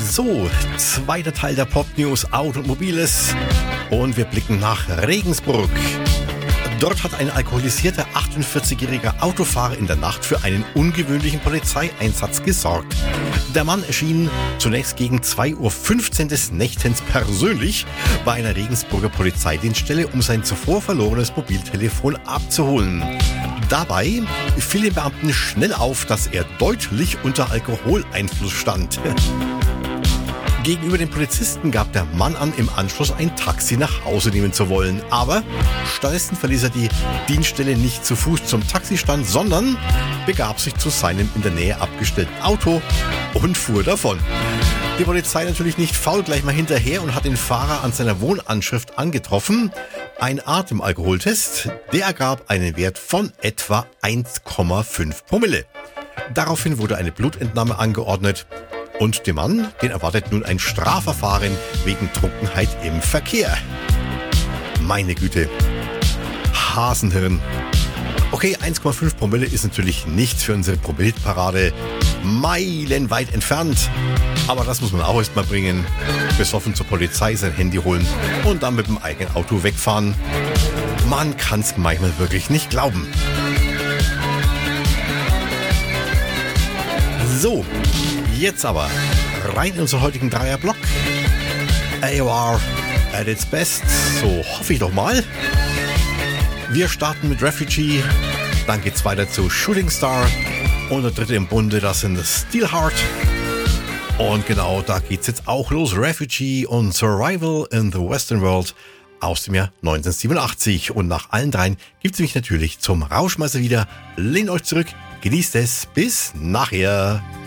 So, zweiter Teil der Pop-News Automobiles und wir blicken nach Regensburg. Dort hat ein alkoholisierter 48-jähriger Autofahrer in der Nacht für einen ungewöhnlichen Polizeieinsatz gesorgt. Der Mann erschien zunächst gegen 2:15 Uhr des Nächtens persönlich bei einer Regensburger Polizeidienststelle, um sein zuvor verlorenes Mobiltelefon abzuholen. Dabei fiel den Beamten schnell auf, dass er deutlich unter Alkoholeinfluss stand. Gegenüber den Polizisten gab der Mann an, im Anschluss ein Taxi nach Hause nehmen zu wollen. Aber stattdessen verließ er die Dienststelle nicht zu Fuß zum Taxistand, sondern begab sich zu seinem in der Nähe abgestellten Auto und fuhr davon. Die Polizei natürlich nicht faul, gleich mal hinterher und hat den Fahrer an seiner Wohnanschrift angetroffen. Ein Atemalkoholtest, der ergab einen Wert von etwa 1,5 Promille. Daraufhin wurde eine Blutentnahme angeordnet. Und dem Mann, den erwartet nun ein Strafverfahren wegen Trunkenheit im Verkehr. Meine Güte. Hasenhirn. Okay, 1,5 Promille ist natürlich nicht für unsere Promille-Parade meilenweit entfernt. Aber das muss man auch erst mal bringen. Besoffen zur Polizei sein Handy holen und dann mit dem eigenen Auto wegfahren. Man kann's manchmal wirklich nicht glauben. So. Jetzt aber rein in unseren heutigen Dreierblock. AOR at its best, so hoffe ich doch mal. Wir starten mit Refugee, dann geht's weiter zu Shooting Star und der dritte im Bunde, das sind Steelheart. Und genau, da geht's jetzt auch los. Refugee und Survival in the Western World aus dem Jahr 1987. Und nach allen dreien gibt's mich natürlich zum Rauschmeißer wieder. Lehnt euch zurück, genießt es, bis nachher.